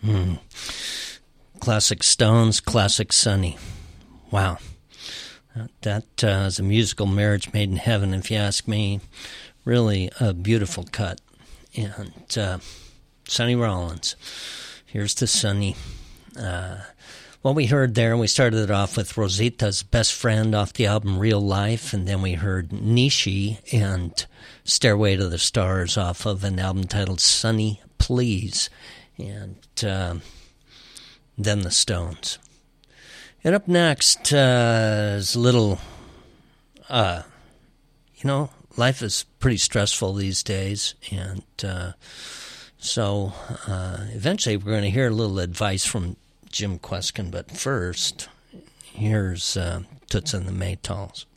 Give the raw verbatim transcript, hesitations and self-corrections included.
Hmm. Classic Stones, classic Sonny. Wow. That uh, is a musical marriage made in heaven, if you ask me. Really a beautiful cut. And uh, Sonny Rollins. Here's to Sonny. Uh, what we heard there, we started it off with Rosita's Best Friend off the album Real Life, and then we heard Nishi and Stairway to the Stars off of an album titled Sonny Please. And uh, then the Stones. And up next uh, is a little, uh, you know, life is pretty stressful these days. And uh, so uh, eventually we're going to hear a little advice from Jim Kweskin. But first, here's uh, Toots and the Maytals.